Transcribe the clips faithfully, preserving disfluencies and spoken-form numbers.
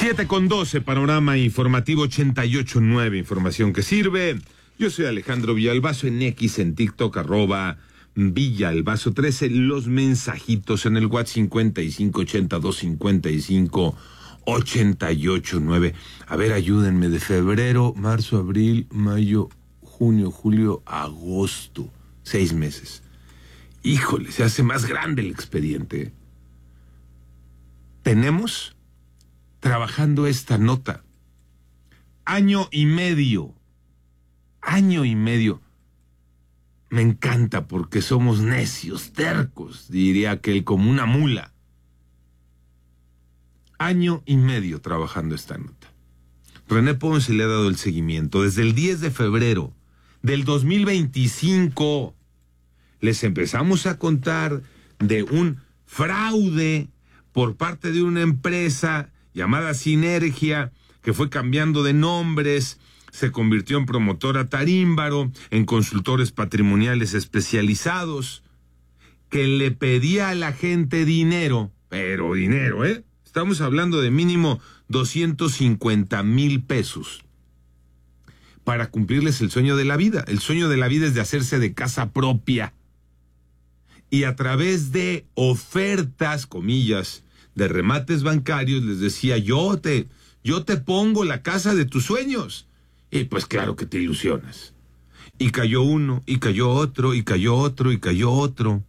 siete con doce, panorama informativo ochenta y ocho punto nueve, información que sirve. Yo soy Alejandro Villalbazo, en X, en TikTok, arroba Villalbazo trece, los mensajitos en el WhatsApp cincuenta y cinco ochenta y dos cincuenta y cinco ochenta y ocho nueve. A ver, ayúdenme, de febrero, marzo, abril, mayo, junio, julio, agosto, seis meses. Híjole, se hace más grande el expediente. Tenemos trabajando esta nota año y medio, año y medio. Me encanta porque somos necios, tercos, diría aquel, como una mula. Año y medio trabajando esta nota. René Ponce le ha dado el seguimiento desde el diez de febrero del dos mil veinticinco. Les empezamos a contar de un fraude por parte de una empresa llamada Sinergia, que fue cambiando de nombres, se convirtió en promotora Tarímbaro, en consultores patrimoniales especializados, que le pedía a la gente dinero, pero dinero, ¿eh? Estamos hablando de mínimo doscientos cincuenta mil pesos para cumplirles el sueño de la vida. El sueño de la vida es de hacerse de casa propia. Y a través de ofertas, comillas, de remates bancarios, les decía, yo te, yo te pongo la casa de tus sueños. Y pues claro que te ilusionas. Y cayó uno, y cayó otro, y cayó otro, y cayó otro.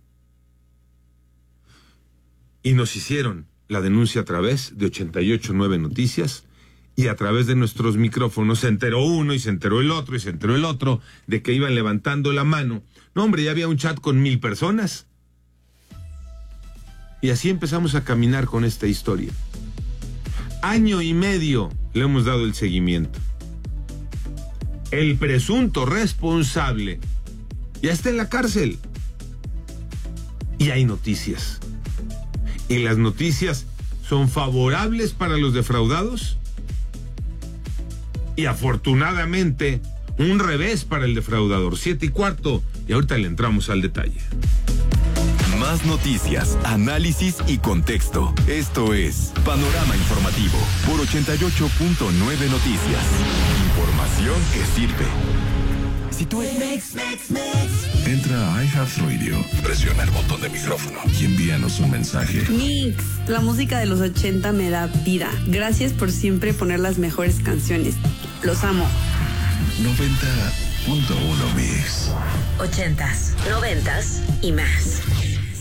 Y nos hicieron la denuncia a través de ochenta y ocho punto nueve Noticias, y a través de nuestros micrófonos se enteró uno, y se enteró el otro, y se enteró el otro, de que iban levantando la mano. No, hombre, ya había un chat con mil personas. Y así empezamos a caminar con esta historia. Año y medio le hemos dado el seguimiento. El presunto responsable ya está en la cárcel. Y hay noticias. Y las noticias son favorables para los defraudados. Y afortunadamente, un revés para el defraudador. Siete y cuarto. Y ahorita le entramos al detalle. Más noticias, análisis y contexto. Esto es Panorama Informativo por ochenta y ocho punto nueve Noticias. Información que sirve. Si tú Mix, mix, mix. entra a iHeartRadio, presiona el botón de micrófono y envíanos un mensaje. Mix, la música de los ochenta me da vida. Gracias por siempre poner las mejores canciones. Los amo. noventa punto uno Mix. Ochentas, noventas y más.